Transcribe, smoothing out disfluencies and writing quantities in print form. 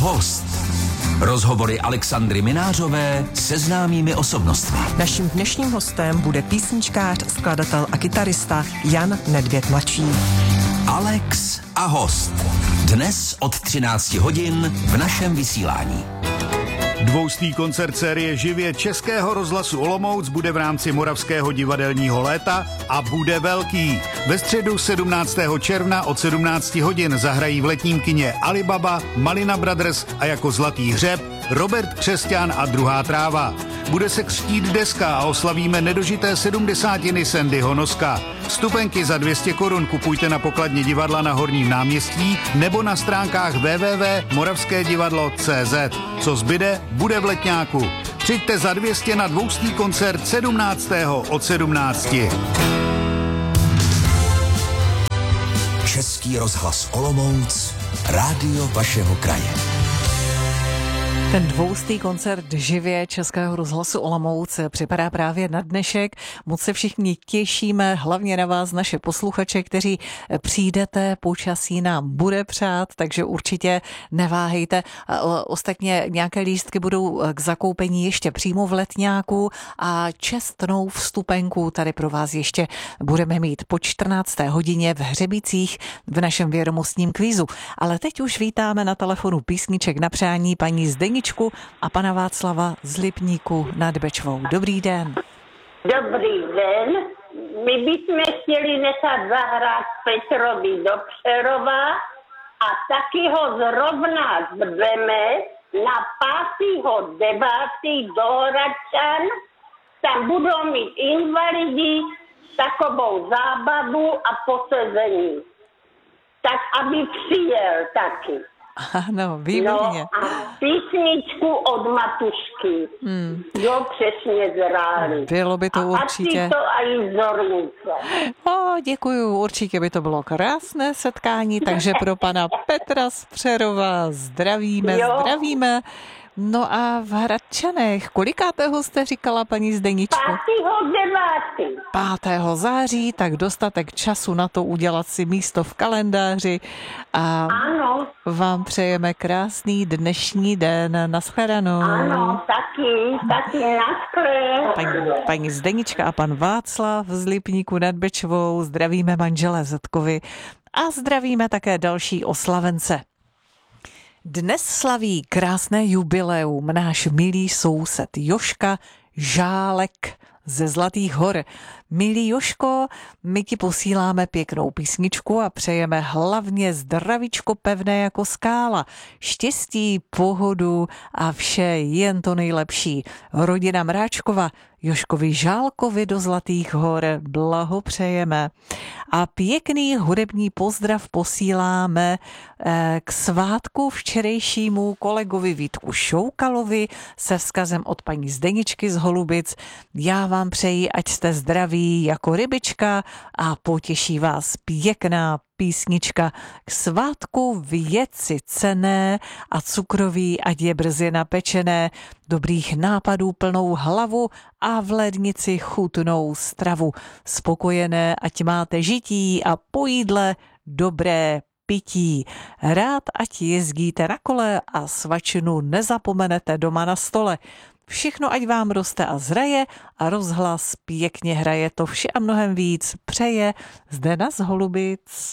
host. Rozhovory Alexandry Minářové se známými osobnostmi. Naším dnešním hostem bude písničkář, skladatel a kytarista Jan Nedvěd mladší. Alex a host. Dnes od 13 hodin v našem vysílání. Dvoustý koncert série živě Českého rozhlasu Olomouc bude v rámci Moravského divadelního léta a bude velký. Ve středu 17. června od 17 hodin zahrají v letním kině Alibaba, Malina Brothers a jako zlatý hřeb Robert Křesťan a Druhá tráva. Bude se křtít deska a oslavíme nedožité 70. Sandyho Noska. Vstupenky za 200 korun kupujte na pokladně divadla na Horním náměstí nebo na stránkách www.moravskédivadlo.cz. Co zbyde, bude v Letňáku. Přijďte za 200 na dvoustý koncert 17. od 17. Český rozhlas Olomouc, rádio vašeho kraje. Ten dvoustý koncert živě Českého rozhlasu Olomouc připadá právě na dnešek. Moc se všichni těšíme, hlavně na vás, naše posluchače, kteří přijdete, počasí nám bude přát, takže určitě neváhejte. Ostatně nějaké lístky budou k zakoupení ještě přímo v Letňáku a čestnou vstupenku tady pro vás ještě budeme mít po 14. hodině v Hřebicích v našem vědomostním kvízu. Ale teď už vítáme na telefonu písniček na přání paní Zdeničku a pana Václava z Lipníku nad Bečvou. Dobrý den. Dobrý den. My bychom chtěli nechat zahrát Petrovi do Přerova a taky ho zrovna zveme na 5.9. do Hradčan. Tam budou mít invalidi takovou zábavu a posezení. Tak, aby přijel taky. Ano, výborně. No a písničku od Matušky. Jo, přesně zráli. Bylo by to určitě. A ty to aj Zornice. Děkuju, určitě by to bylo krásné setkání, takže pro pana Petra z Přerova zdravíme. No a v Hradčanech, kolikátého jste říkala, paní Zdeničko? 5.9. 5. září, tak dostatek času na to udělat si místo v kalendáři a ano. Vám přejeme krásný dnešní den. Naschledanou. Ano, taky naschle. Paní Zdenička a pan Václav z Lipníku nad Bečvou, zdravíme manžele Zetkovi a zdravíme také další oslavence. Dnes slaví krásné jubileum náš milý soused Joška Žálek ze Zlatých hor. Milý Joško, my ti posíláme pěknou písničku a přejeme hlavně zdravíčko pevné jako skála, štěstí, pohodu a vše jen to nejlepší. Rodina Mráčkova Joškovi Žálkovi do Zlatých hor blahopřejeme. A pěkný hudební pozdrav posíláme k svátku včerejšímu kolegovi Vítku Šoukalovi se vzkazem od paní Zdeničky z Holubic. Já vám přeji, ať jste zdraví jako rybička a potěší vás pěkná písnička k svátku věci cenné a cukroví, ať je brzy napečené, dobrých nápadů plnou hlavu a v lednici chutnou stravu. Spokojené, ať máte žití a po jídle dobré pití. Rád, ať jezdíte na kole a svačinu nezapomenete doma na stole. Všechno, ať vám roste a zraje a rozhlas pěkně hraje. To vše a mnohem víc přeje Zdena z Holubic.